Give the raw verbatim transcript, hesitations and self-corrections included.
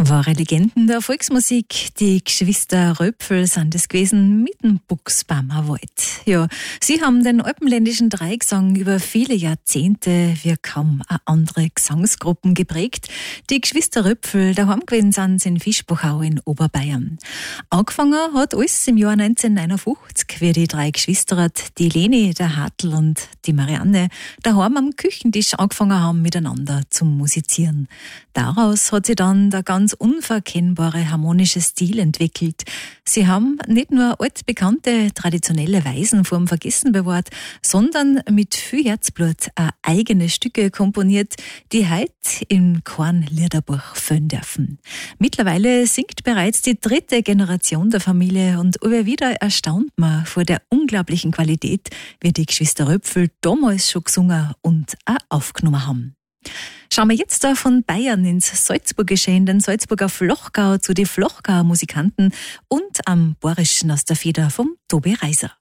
Wahre Legenden der Volksmusik, die Geschwister Röpfel sind es gewesen mit dem Buchsbaumer Wald. Ja, sie haben den alpenländischen Dreigesang über viele Jahrzehnte wie kaum eine andere Gesangsgruppen geprägt. Die Geschwister Röpfel daheim gewesen sind in Fischbachau in Oberbayern. Angefangen hat alles im Jahr neunzehnhundertneunundfünfzig, wie die drei Geschwister, die Leni, der Hartl und die Marianne, daheim am Küchentisch angefangen haben, miteinander zu musizieren. Daraus hat sie dann der ganz unverkennbare harmonische Stil entwickelt. Sie haben nicht nur altbekannte traditionelle Weisenform vergessen bewahrt, sondern mit viel Herzblut auch eigene Stücke komponiert, die heute im Kornliederbuch füllen dürfen. Mittlerweile singt bereits die dritte Generation der Familie und immer wieder erstaunt man vor der unglaublichen Qualität, wie die Geschwister Röpfel damals schon gesungen und auch aufgenommen haben. Schauen wir jetzt da von Bayern ins Salzburgische, in den Salzburger Flochgau zu den Flochgauer Musikanten und am Bayerischen aus der Feder vom Tobi Reiser.